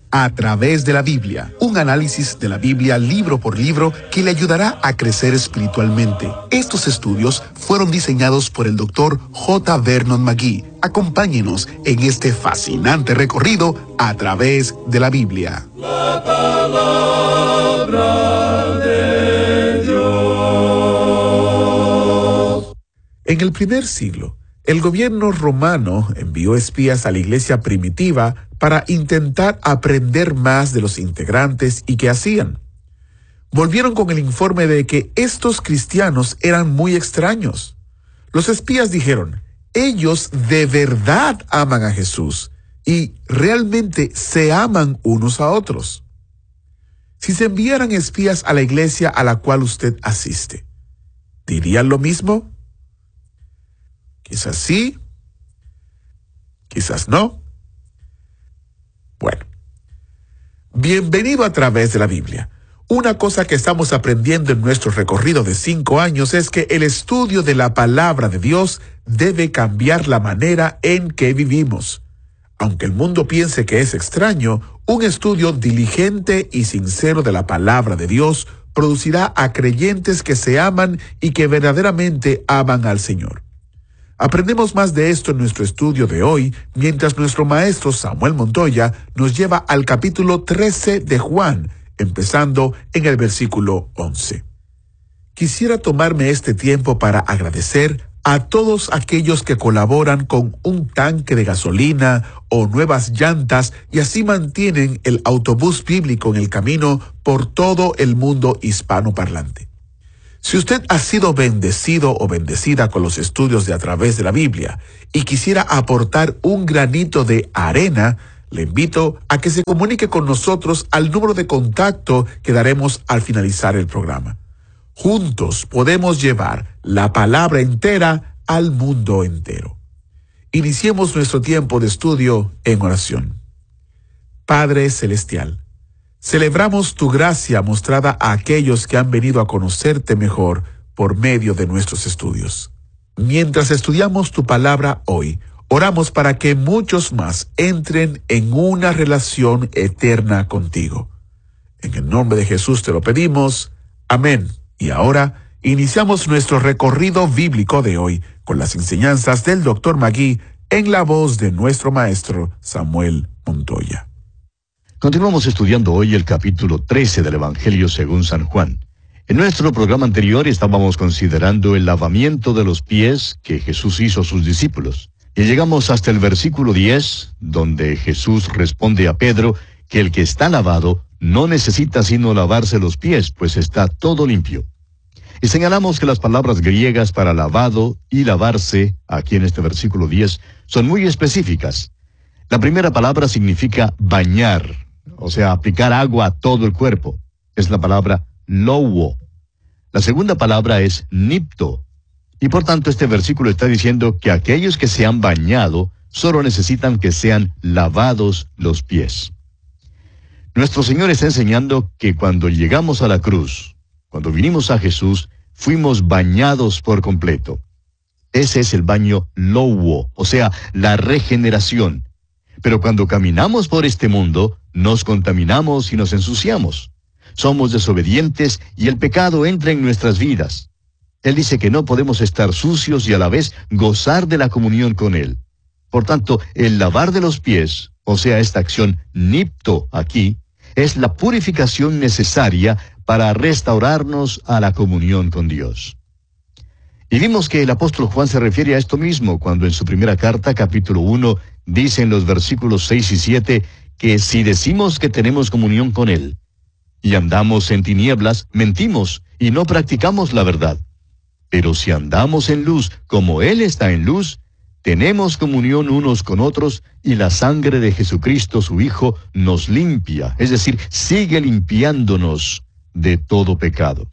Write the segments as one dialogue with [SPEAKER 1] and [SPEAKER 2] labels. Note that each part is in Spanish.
[SPEAKER 1] A través de la Biblia, un análisis de la Biblia libro por libro que le ayudará a crecer espiritualmente. Estos estudios fueron diseñados por el Dr. J. Vernon McGee. Acompáñenos en este fascinante recorrido a través de la Biblia.
[SPEAKER 2] La palabra de Dios.
[SPEAKER 1] En el primer siglo, el gobierno romano envió espías a la iglesia primitiva para intentar aprender más de los integrantes y qué hacían. Volvieron con el informe de que estos cristianos eran muy extraños. Los espías dijeron, ellos de verdad aman a Jesús y realmente se aman unos a otros. Si se enviaran espías a la iglesia a la cual usted asiste, ¿dirían lo mismo? Quizás sí, quizás no. Bueno, bienvenido a través de la Biblia. Una cosa que estamos aprendiendo en nuestro recorrido de 5 años es que el estudio de la palabra de Dios debe cambiar la manera en que vivimos. Aunque el mundo piense que es extraño, un estudio diligente y sincero de la palabra de Dios producirá a creyentes que se aman y que verdaderamente aman al Señor. Aprendemos más de esto en nuestro estudio de hoy, mientras nuestro maestro Samuel Montoya nos lleva al capítulo 13 de Juan, empezando en el versículo 11. Quisiera tomarme este tiempo para agradecer a todos aquellos que colaboran con un tanque de gasolina o nuevas llantas y así mantienen el autobús bíblico en el camino por todo el mundo hispanoparlante. Si usted ha sido bendecido o bendecida con los estudios de A Través de la Biblia y quisiera aportar un granito de arena, le invito a que se comunique con nosotros al número de contacto que daremos al finalizar el programa. Juntos podemos llevar la palabra entera al mundo entero. Iniciemos nuestro tiempo de estudio en oración. Padre Celestial, celebramos tu gracia mostrada a aquellos que han venido a conocerte mejor por medio de nuestros estudios. Mientras estudiamos tu palabra hoy, oramos para que muchos más entren en una relación eterna contigo. En el nombre de Jesús te lo pedimos. Amén. Y ahora iniciamos nuestro recorrido bíblico de hoy con las enseñanzas del Dr. McGee en la voz de nuestro maestro Samuel Montoya.
[SPEAKER 3] Continuamos estudiando hoy el capítulo 13 del Evangelio según San Juan. En nuestro programa anterior estábamos considerando el lavamiento de los pies que Jesús hizo a sus discípulos. Y llegamos hasta el versículo 10, donde Jesús responde a Pedro que el que está lavado no necesita sino lavarse los pies, pues está todo limpio. Y señalamos que las palabras griegas para lavado y lavarse, aquí en este versículo 10, son muy específicas. La primera palabra significa bañar, o sea, aplicar agua a todo el cuerpo. Es la palabra louo. La segunda palabra es nipto. Y por tanto este versículo está diciendo que aquellos que se han bañado solo necesitan que sean lavados los pies. Nuestro Señor está enseñando que cuando llegamos a la cruz, cuando vinimos a Jesús, fuimos bañados por completo. Ese es el baño louo, o sea, la regeneración. Pero cuando caminamos por este mundo, nos contaminamos y nos ensuciamos. Somos desobedientes y el pecado entra en nuestras vidas. Él dice que no podemos estar sucios y a la vez gozar de la comunión con Él. Por tanto, el lavar de los pies, o sea, esta acción nipto aquí, es la purificación necesaria para restaurarnos a la comunión con Dios. Y vimos que el apóstol Juan se refiere a esto mismo cuando en su primera carta, capítulo 1, dice en los versículos 6 y 7 que si decimos que tenemos comunión con Él y andamos en tinieblas, mentimos y no practicamos la verdad. Pero si andamos en luz, como Él está en luz, tenemos comunión unos con otros y la sangre de Jesucristo, su Hijo, nos limpia, es decir, sigue limpiándonos de todo pecado.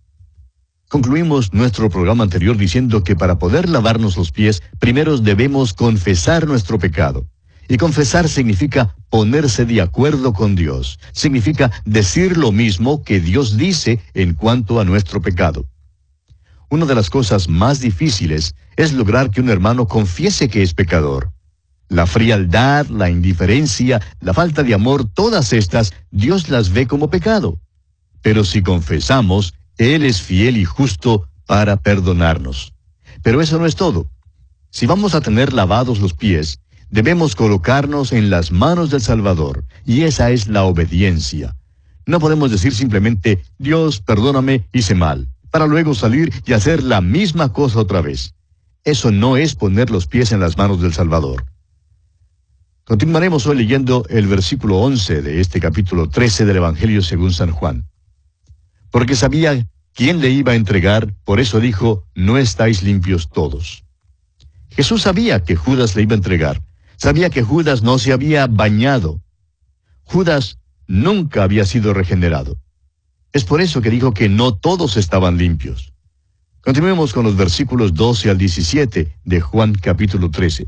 [SPEAKER 3] Concluimos nuestro programa anterior diciendo que para poder lavarnos los pies, primero debemos confesar nuestro pecado. Y confesar significa ponerse de acuerdo con Dios. Significa decir lo mismo que Dios dice en cuanto a nuestro pecado. Una de las cosas más difíciles es lograr que un hermano confiese que es pecador. La frialdad, la indiferencia, la falta de amor, todas estas, Dios las ve como pecado. Pero si confesamos, Él es fiel y justo para perdonarnos. Pero eso no es todo. Si vamos a tener lavados los pies, debemos colocarnos en las manos del Salvador, y esa es la obediencia. No podemos decir simplemente, Dios, perdóname, hice mal, para luego salir y hacer la misma cosa otra vez. Eso no es poner los pies en las manos del Salvador. Continuaremos hoy leyendo el versículo 11 de este capítulo 13 del Evangelio según San Juan. Porque sabía quién le iba a entregar, por eso dijo, no estáis limpios todos. Jesús sabía que Judas le iba a entregar. Sabía que Judas no se había bañado. Judas nunca había sido regenerado. Es por eso que dijo que no todos estaban limpios. Continuemos con los versículos 12 al 17 de Juan capítulo 13.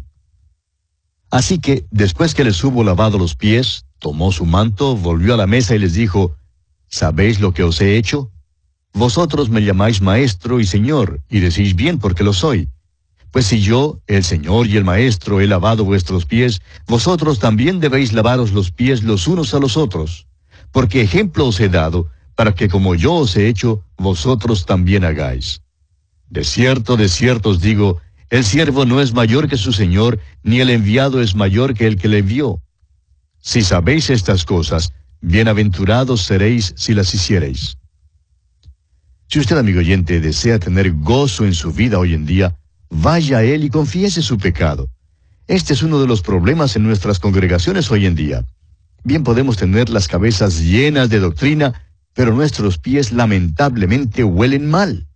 [SPEAKER 3] Así que, después que les hubo lavado los pies, tomó su manto, volvió a la mesa y les dijo, ¿sabéis lo que os he hecho? Vosotros me llamáis maestro y señor, y decís bien porque lo soy. Pues si yo, el Señor y el Maestro, he lavado vuestros pies, vosotros también debéis lavaros los pies los unos a los otros. Porque ejemplo os he dado, para que como yo os he hecho, vosotros también hagáis. De cierto os digo, el siervo no es mayor que su Señor, ni el enviado es mayor que el que le envió. Si sabéis estas cosas, bienaventurados seréis si las hiciereis. Si usted, amigo oyente, desea tener gozo en su vida hoy en día, vaya a Él y confiese su pecado. Este es uno de los problemas en nuestras congregaciones hoy en día. Bien podemos tener las cabezas llenas de doctrina, pero nuestros pies lamentablemente huelen mal.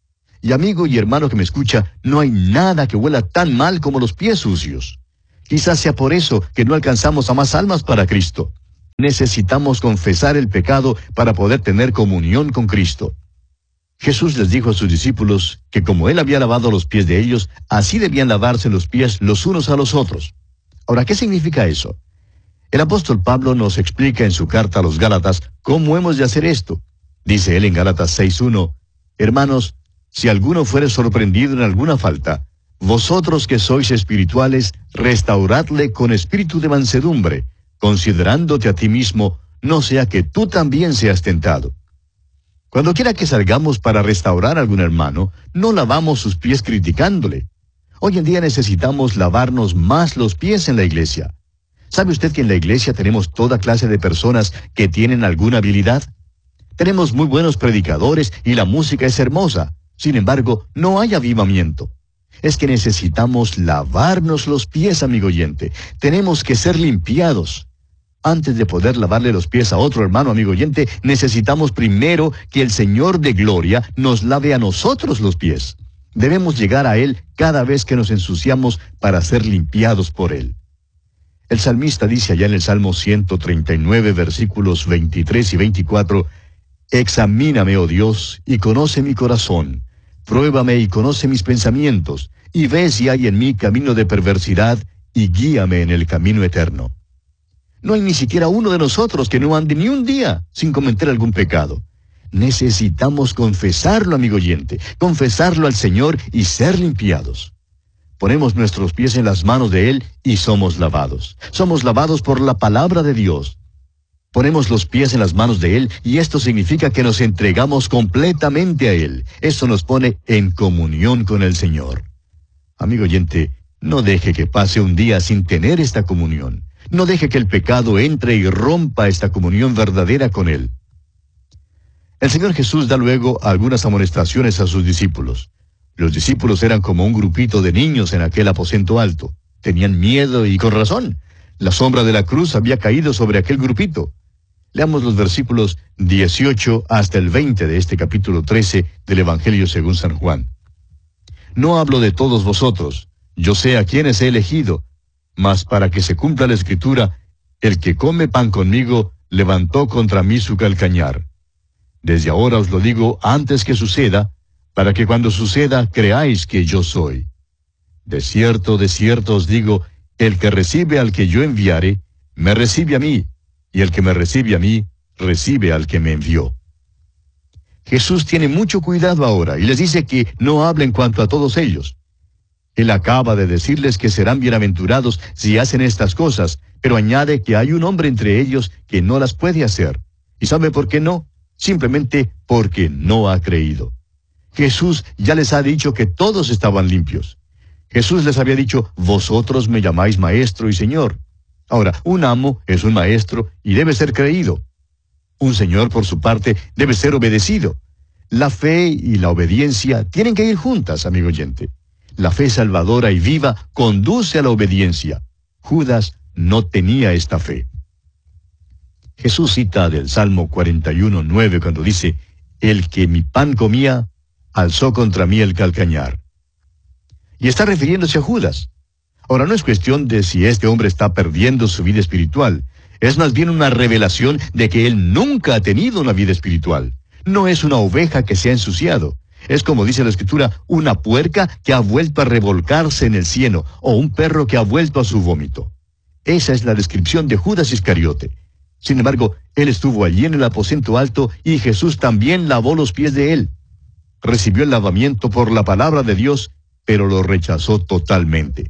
[SPEAKER 3] Y amigo y hermano que me escucha, no hay nada que huela tan mal como los pies sucios. Quizás sea por eso que no alcanzamos a más almas para Cristo. Necesitamos confesar el pecado para poder tener comunión con Cristo. Jesús les dijo a sus discípulos que como Él había lavado los pies de ellos, así debían lavarse los pies los unos a los otros. Ahora, ¿qué significa eso? El apóstol Pablo nos explica en su carta a los Gálatas cómo hemos de hacer esto. Dice él en Gálatas 6:1, Hermanos, si alguno fuere sorprendido en alguna falta, vosotros que sois espirituales, restauradle con espíritu de mansedumbre, considerándote a ti mismo, no sea que tú también seas tentado. Cuando quiera que salgamos para restaurar a algún hermano, no lavamos sus pies criticándole. Hoy en día necesitamos lavarnos más los pies en la iglesia. ¿Sabe usted que en la iglesia tenemos toda clase de personas que tienen alguna habilidad? Tenemos muy buenos predicadores y la música es hermosa. Sin embargo, no hay avivamiento. Es que necesitamos lavarnos los pies, amigo oyente. Tenemos que ser limpiados. Antes de poder lavarle los pies a otro hermano, amigo oyente, necesitamos primero que el Señor de Gloria nos lave a nosotros los pies. Debemos llegar a Él cada vez que nos ensuciamos para ser limpiados por Él. El salmista dice allá en el Salmo 139, versículos 23 y 24, Examíname, oh Dios, y conoce mi corazón. Pruébame y conoce mis pensamientos, y ve si hay en mí camino de perversidad, y guíame en el camino eterno. No hay ni siquiera uno de nosotros que no ande ni un día sin cometer algún pecado. Necesitamos confesarlo, amigo oyente, confesarlo al Señor y ser limpiados. Ponemos nuestros pies en las manos de Él y somos lavados. Somos lavados por la palabra de Dios. Ponemos los pies en las manos de Él y esto significa que nos entregamos completamente a Él. Esto nos pone en comunión con el Señor. Amigo oyente, no deje que pase un día sin tener esta comunión. No deje que el pecado entre y rompa esta comunión verdadera con Él. El Señor Jesús da luego algunas amonestaciones a sus discípulos. Los discípulos eran como un grupito de niños en aquel aposento alto. Tenían miedo y con razón. La sombra de la cruz había caído sobre aquel grupito. Leamos los versículos 18 hasta el 20 de este capítulo 13 del Evangelio según San Juan. No hablo de todos vosotros, yo sé a quienes he elegido, mas para que se cumpla la Escritura, el que come pan conmigo levantó contra mí su calcañar. Desde ahora os lo digo antes que suceda, para que cuando suceda creáis que yo soy. De cierto os digo, el que recibe al que yo enviare, me recibe a mí, y el que me recibe a mí, recibe al que me envió. Jesús tiene mucho cuidado ahora, y les dice que no hablen cuanto a todos ellos. Él acaba de decirles que serán bienaventurados si hacen estas cosas, pero añade que hay un hombre entre ellos que no las puede hacer. ¿Y sabe por qué no? Simplemente porque no ha creído. Jesús ya les ha dicho que todos estaban limpios. Jesús les había dicho, vosotros me llamáis maestro y señor. Ahora, un amo es un maestro y debe ser creído. Un señor, por su parte, debe ser obedecido. La fe y la obediencia tienen que ir juntas, amigo oyente. La fe salvadora y viva conduce a la obediencia. Judas no tenía esta fe. Jesús cita del Salmo 41:9 cuando dice, el que mi pan comía, alzó contra mí el calcañar. Y está refiriéndose a Judas. Ahora, no es cuestión de si este hombre está perdiendo su vida espiritual. Es más bien una revelación de que él nunca ha tenido una vida espiritual. No es una oveja que se ha ensuciado. Es, como dice la Escritura, una puerca que ha vuelto a revolcarse en el cieno, o un perro que ha vuelto a su vómito. Esa es la descripción de Judas Iscariote. Sin embargo, él estuvo allí en el aposento alto y Jesús también lavó los pies de él. Recibió el lavamiento por la palabra de Dios, pero lo rechazó totalmente.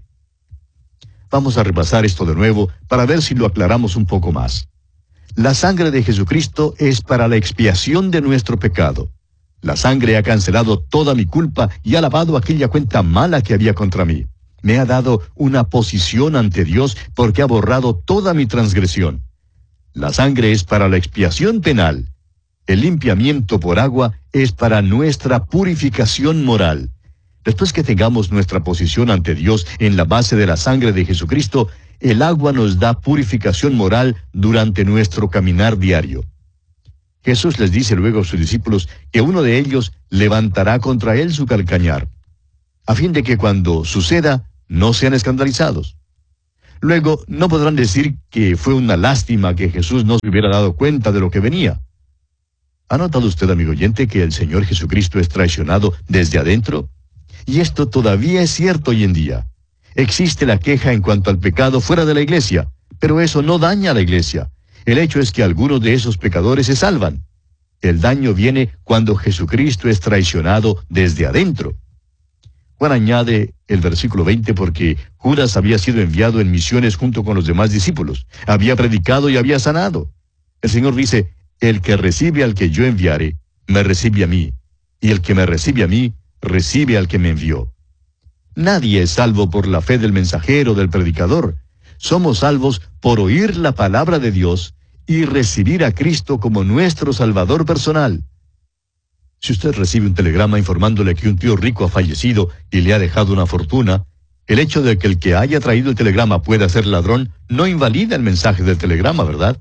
[SPEAKER 3] Vamos a repasar esto de nuevo para ver si lo aclaramos un poco más. La sangre de Jesucristo es para la expiación de nuestro pecado. La sangre ha cancelado toda mi culpa y ha lavado aquella cuenta mala que había contra mí. Me ha dado una posición ante Dios porque ha borrado toda mi transgresión. La sangre es para la expiación penal. El limpiamiento por agua es para nuestra purificación moral. Después que tengamos nuestra posición ante Dios en la base de la sangre de Jesucristo, el agua nos da purificación moral durante nuestro caminar diario. Jesús les dice luego a sus discípulos que uno de ellos levantará contra él su calcañar, a fin de que cuando suceda no sean escandalizados. Luego no podrán decir que fue una lástima que Jesús no se hubiera dado cuenta de lo que venía. ¿Ha notado usted, amigo oyente, que el Señor Jesucristo es traicionado desde adentro? Y esto todavía es cierto hoy en día. Existe la queja en cuanto al pecado fuera de la iglesia, pero eso no daña a la iglesia. El hecho es que algunos de esos pecadores se salvan. El daño viene cuando Jesucristo es traicionado desde adentro. Juan añade el versículo 20 porque Judas había sido enviado en misiones junto con los demás discípulos. Había predicado y había sanado. El Señor dice, el que recibe al que yo enviare, me recibe a mí. Y el que me recibe a mí, recibe al que me envió. Nadie es salvo por la fe del mensajero, del predicador. Somos salvos por oír la palabra de Dios y recibir a Cristo como nuestro Salvador personal. Si usted recibe un telegrama informándole que un tío rico ha fallecido y le ha dejado una fortuna, el hecho de que el que haya traído el telegrama pueda ser ladrón no invalida el mensaje del telegrama, ¿verdad?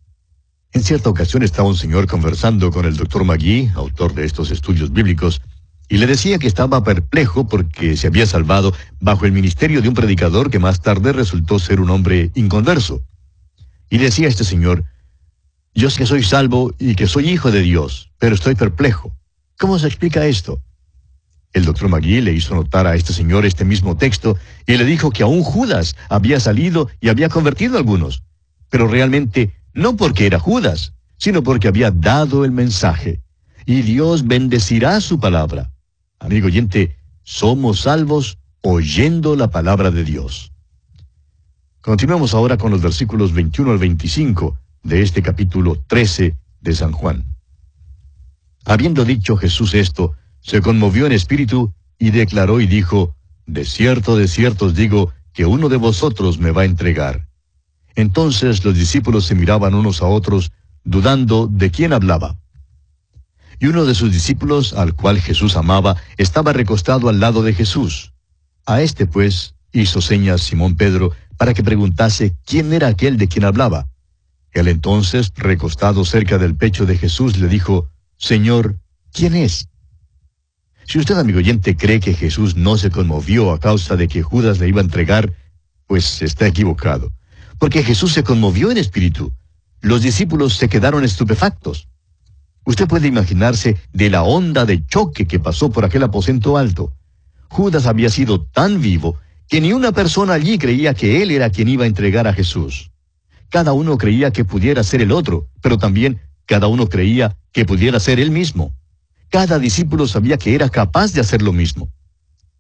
[SPEAKER 3] En cierta ocasión estaba un señor conversando con el Dr. Magee, autor de estos estudios bíblicos, y le decía que estaba perplejo porque se había salvado bajo el ministerio de un predicador que más tarde resultó ser un hombre inconverso. Y decía este señor, yo sé que soy salvo y que soy hijo de Dios, pero estoy perplejo. ¿Cómo se explica esto? El Dr. Magee le hizo notar a este señor este mismo texto y le dijo que aún Judas había salido y había convertido a algunos, pero realmente no porque era Judas, sino porque había dado el mensaje. Y Dios bendecirá su palabra. Amigo oyente, somos salvos oyendo la palabra de Dios. Continuamos ahora con los versículos 21 al 25 de este capítulo 13 de San Juan. Habiendo dicho Jesús esto, se conmovió en espíritu y declaró y dijo, de cierto os digo, que uno de vosotros me va a entregar. Entonces los discípulos se miraban unos a otros, dudando de quién hablaba. Y uno de sus discípulos, al cual Jesús amaba, estaba recostado al lado de Jesús. A este, pues, hizo señas Simón Pedro para que preguntase quién era aquel de quien hablaba. Él entonces, recostado cerca del pecho de Jesús, le dijo, Señor, ¿quién es? Si usted, amigo oyente, cree que Jesús no se conmovió a causa de que Judas le iba a entregar, pues está equivocado. Porque Jesús se conmovió en espíritu. Los discípulos se quedaron estupefactos. Usted puede imaginarse de la onda de choque que pasó por aquel aposento alto. Judas había sido tan vivo que ni una persona allí creía que él era quien iba a entregar a Jesús. Cada uno creía que pudiera ser el otro, pero también cada uno creía que pudiera ser él mismo. Cada discípulo sabía que era capaz de hacer lo mismo.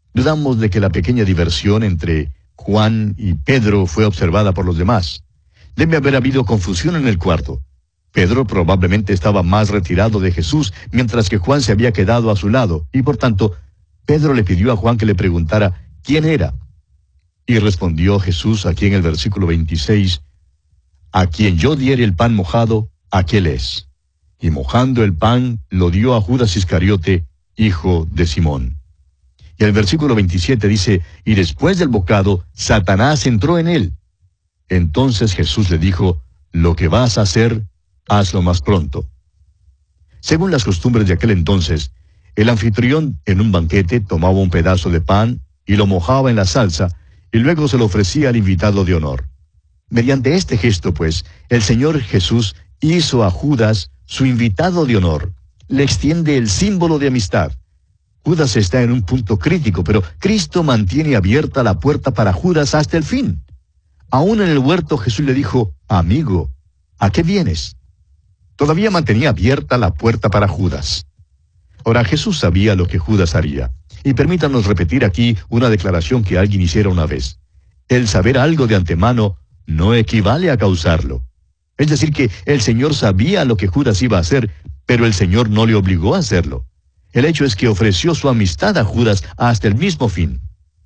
[SPEAKER 3] Dudamos de que la pequeña diversión entre Juan y Pedro fue observada por los demás. Debe haber habido confusión en el cuarto. Pedro probablemente estaba más retirado de Jesús, mientras que Juan se había quedado a su lado, y por tanto, Pedro le pidió a Juan que le preguntara quién era. Y respondió Jesús aquí en el versículo 26, «A quien yo diere el pan mojado, aquel es». Y mojando el pan, lo dio a Judas Iscariote, hijo de Simón. Y el versículo 27 dice, «Y después del bocado, Satanás entró en él». Entonces Jesús le dijo, «Lo que vas a hacer, hazlo más pronto». Según las costumbres de aquel entonces, el anfitrión en un banquete tomaba un pedazo de pan y lo mojaba en la salsa, y luego se lo ofrecía al invitado de honor. Mediante este gesto, pues, el Señor Jesús hizo a Judas su invitado de honor. Le extiende el símbolo de amistad. Judas está en un punto crítico, pero Cristo mantiene abierta la puerta para Judas hasta el fin. Aún en el huerto Jesús le dijo, «Amigo, ¿a qué vienes?». Todavía mantenía abierta la puerta para Judas. Ahora Jesús sabía lo que Judas haría. Y permítanos repetir aquí una declaración que alguien hiciera una vez. El saber algo de antemano no equivale a causarlo. Es decir, que el Señor sabía lo que Judas iba a hacer, pero el Señor no le obligó a hacerlo. El hecho es que ofreció su amistad a Judas hasta el mismo fin.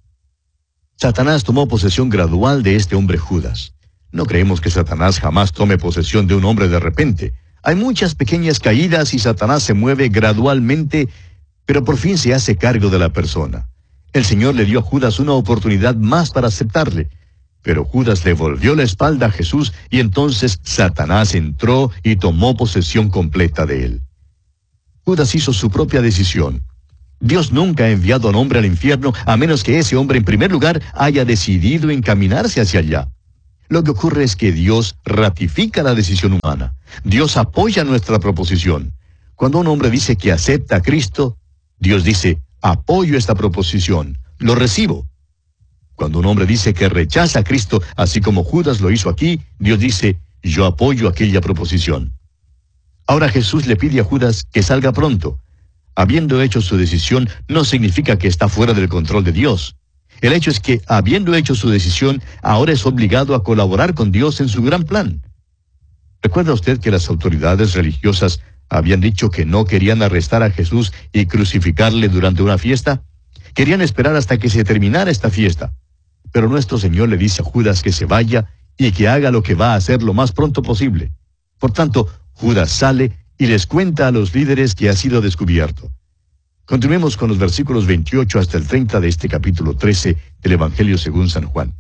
[SPEAKER 3] Satanás tomó posesión gradual de este hombre Judas. No creemos que Satanás jamás tome posesión de un hombre de repente. Hay muchas pequeñas caídas y Satanás se mueve gradualmente, pero por fin se hace cargo de la persona. El Señor le dio a Judas una oportunidad más para aceptarle, pero Judas le volvió la espalda a Jesús y entonces Satanás entró y tomó posesión completa de él. Judas hizo su propia decisión. Dios nunca ha enviado a un hombre al infierno a menos que ese hombre en primer lugar haya decidido encaminarse hacia allá. Lo que ocurre es que Dios ratifica la decisión humana. Dios apoya nuestra proposición. Cuando un hombre dice que acepta a Cristo, Dios dice, apoyo esta proposición, lo recibo. Cuando un hombre dice que rechaza a Cristo, así como Judas lo hizo aquí, Dios dice, yo apoyo aquella proposición. Ahora Jesús le pide a Judas que salga pronto. Habiendo hecho su decisión, no significa que está fuera del control de Dios. El hecho es que, habiendo hecho su decisión, ahora es obligado a colaborar con Dios en su gran plan. ¿Recuerda usted que las autoridades religiosas habían dicho que no querían arrestar a Jesús y crucificarle durante una fiesta? Querían esperar hasta que se terminara esta fiesta. Pero nuestro Señor le dice a Judas que se vaya y que haga lo que va a hacer lo más pronto posible. Por tanto, Judas sale y les cuenta a los líderes que ha sido descubierto. Continuemos con los versículos 28 hasta el 30 de este capítulo 13 del Evangelio según San Juan.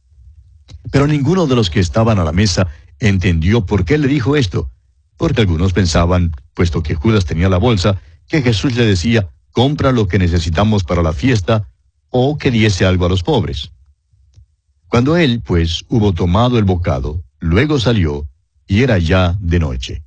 [SPEAKER 3] Pero ninguno de los que estaban a la mesa entendió por qué le dijo esto, porque algunos pensaban, puesto que Judas tenía la bolsa, que Jesús le decía, compra lo que necesitamos para la fiesta, o que diese algo a los pobres. Cuando él, pues, hubo tomado el bocado, luego salió, y era ya de noche.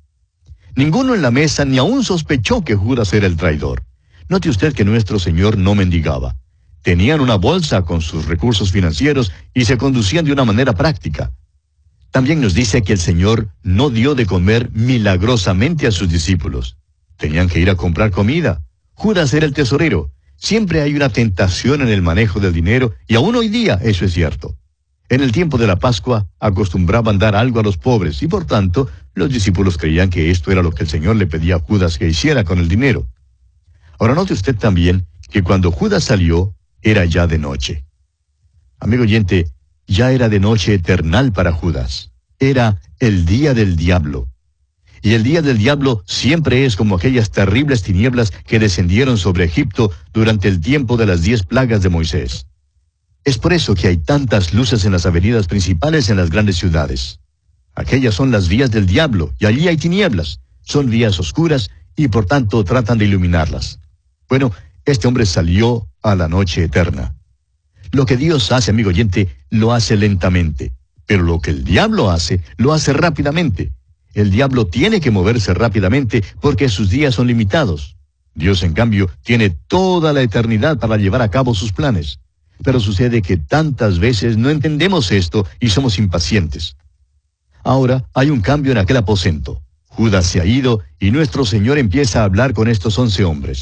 [SPEAKER 3] Ninguno en la mesa ni aún sospechó que Judas era el traidor. Note usted que nuestro Señor no mendigaba. Tenían una bolsa con sus recursos financieros y se conducían de una manera práctica. También nos dice que el Señor no dio de comer milagrosamente a sus discípulos. Tenían que ir a comprar comida. Judas era el tesorero. Siempre hay una tentación en el manejo del dinero, y aún hoy día eso es cierto. En el tiempo de la Pascua acostumbraban dar algo a los pobres, y por tanto, los discípulos creían que esto era lo que el Señor le pedía a Judas que hiciera con el dinero. Ahora note usted también que cuando Judas salió, era ya de noche. Amigo oyente, ya era de noche eternal para Judas. Era el día del diablo. Y el día del diablo siempre es como aquellas terribles tinieblas que descendieron sobre Egipto durante el tiempo de las 10 plagas de Moisés. Es por eso que hay tantas luces en las avenidas principales en las grandes ciudades. Aquellas son las vías del diablo, y allí hay tinieblas. Son vías oscuras, y por tanto tratan de iluminarlas. Bueno, este hombre salió a la noche eterna. Lo que Dios hace, amigo oyente, lo hace lentamente. Pero lo que el diablo hace, lo hace rápidamente. El diablo tiene que moverse rápidamente porque sus días son limitados. Dios, en cambio, tiene toda la eternidad para llevar a cabo sus planes. Pero sucede que tantas veces no entendemos esto y somos impacientes. Ahora hay un cambio en aquel aposento. Judas se ha ido y nuestro Señor empieza a hablar con estos 11 hombres.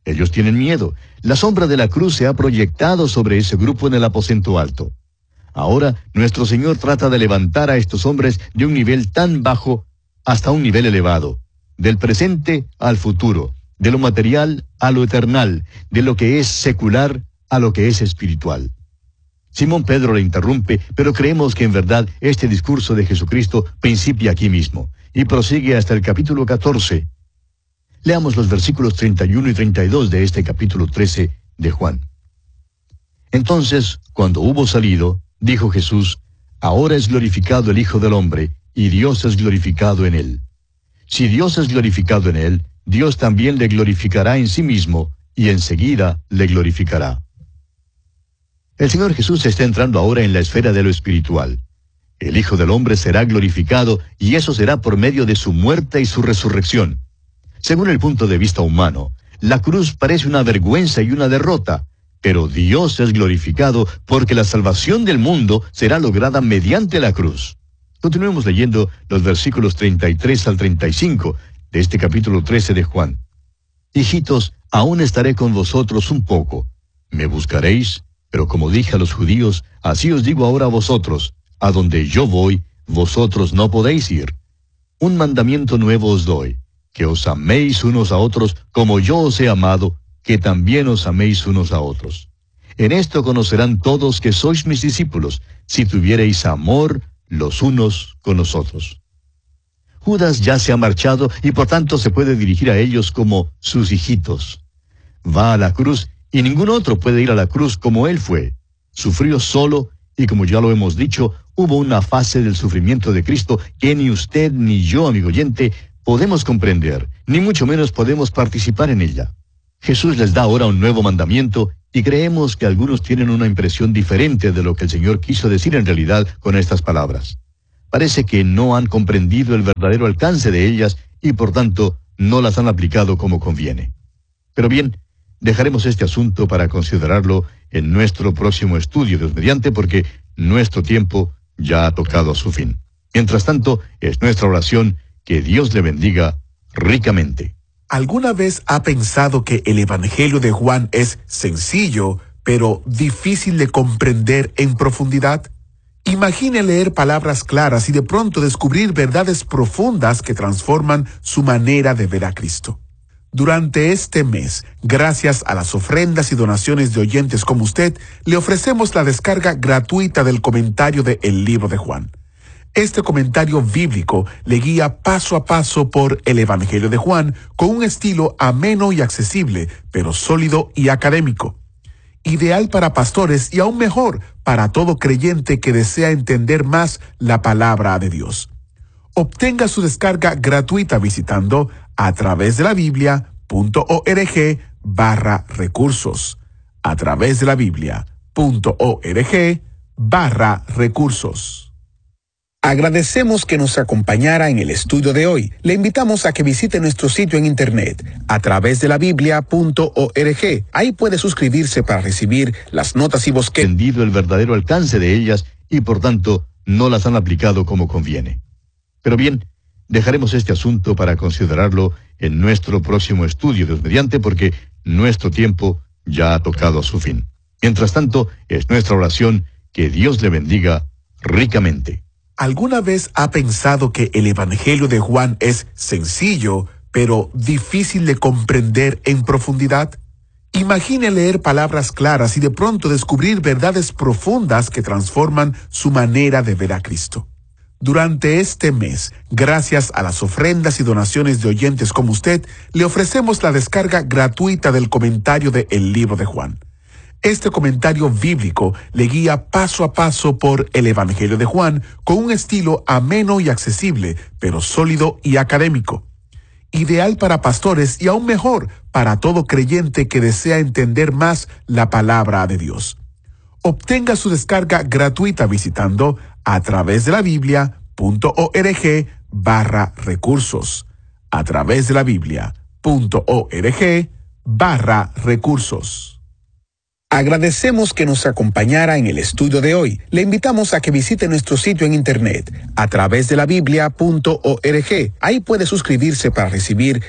[SPEAKER 3] Ellos tienen miedo. La sombra de la cruz se ha proyectado sobre ese grupo en el aposento alto. Ahora, nuestro Señor trata de levantar a estos hombres de un nivel tan bajo hasta un nivel elevado, del presente al futuro, de lo material a lo eternal, de lo que es secular a lo que es espiritual. Simón Pedro le interrumpe, pero creemos que en verdad este discurso de Jesucristo principia aquí mismo, y prosigue hasta el capítulo 14. Leamos los versículos 31 y 32 de este capítulo 13 de Juan. Entonces, cuando hubo salido, dijo Jesús, ahora es glorificado el Hijo del Hombre, y Dios es glorificado en él. Si Dios es glorificado en él, Dios también le glorificará en sí mismo, y enseguida le glorificará. El Señor Jesús está entrando ahora en la esfera de lo espiritual. El Hijo del Hombre será glorificado, y eso será por medio de su muerte y su resurrección. Según el punto de vista humano, la cruz parece una vergüenza y una derrota, pero Dios es glorificado porque la salvación del mundo será lograda mediante la cruz. Continuemos leyendo los versículos 33 al 35 de este capítulo 13 de Juan. Hijitos, aún estaré con vosotros un poco. Me buscaréis, pero como dije a los judíos, así os digo ahora a vosotros, a donde yo voy, vosotros no podéis ir. Un mandamiento nuevo os doy, que os améis unos a otros como yo os he amado, que también os améis unos a otros. En esto conocerán todos que sois mis discípulos, si tuviereis amor los unos con los otros. Judas ya se ha marchado y por tanto se puede dirigir a ellos como sus hijitos. Va a la cruz y ningún otro puede ir a la cruz como él fue. Sufrió solo y como ya lo hemos dicho, hubo una fase del sufrimiento de Cristo que ni usted ni yo, amigo oyente, podemos comprender, ni mucho menos podemos participar en ella. Jesús les da ahora un nuevo mandamiento y creemos que algunos tienen una impresión diferente de lo que el Señor quiso decir en realidad con estas palabras. Parece que no han comprendido el verdadero alcance de ellas y por tanto no las han aplicado como conviene. Pero bien, dejaremos este asunto para considerarlo en nuestro próximo estudio, Dios mediante, porque nuestro tiempo ya ha tocado a su fin. Mientras tanto, es nuestra oración que Dios le bendiga ricamente.
[SPEAKER 1] ¿Alguna vez ha pensado que el Evangelio de Juan es sencillo, pero difícil de comprender en profundidad? Imagine leer palabras claras y de pronto descubrir verdades profundas que transforman su manera de ver a Cristo. Durante este mes, gracias a las ofrendas y donaciones de oyentes como usted, le ofrecemos la descarga gratuita del comentario de El Libro de Juan. Este comentario bíblico le guía paso a paso por el Evangelio de Juan con un estilo ameno y accesible, pero sólido y académico. Ideal para pastores y aún mejor para todo creyente que desea entender más la palabra de Dios. Obtenga su descarga gratuita visitando a través de la Biblia.org/recursos. A través de la Biblia.org/recursos. Agradecemos que nos acompañara en el estudio de hoy. Le invitamos a que visite nuestro sitio en internet a través de la Biblia.org. Ahí puede suscribirse para recibir las notas y bosquejos.
[SPEAKER 3] Entendido el verdadero alcance de ellas y por tanto no las han aplicado como conviene. Pero bien, dejaremos este asunto para considerarlo en nuestro próximo estudio, Dios mediante, porque nuestro tiempo ya ha tocado a su fin. Mientras tanto, es nuestra oración que Dios le bendiga ricamente.
[SPEAKER 1] ¿Alguna vez ha pensado que el Evangelio de Juan es sencillo, pero difícil de comprender en profundidad? Imagine leer palabras claras y de pronto descubrir verdades profundas que transforman su manera de ver a Cristo. Durante este mes, gracias a las ofrendas y donaciones de oyentes como usted, le ofrecemos la descarga gratuita del comentario de El Libro de Juan. Este comentario bíblico le guía paso a paso por el Evangelio de Juan con un estilo ameno y accesible, pero sólido y académico. Ideal para pastores y aún mejor para todo creyente que desea entender más la palabra de Dios. Obtenga su descarga gratuita visitando a través de la Biblia.org/recursos. A través de la Biblia.org/recursos. Agradecemos que nos acompañara en el estudio de hoy. Le invitamos a que visite nuestro sitio en internet a través de la Biblia.org. Ahí puede suscribirse para recibir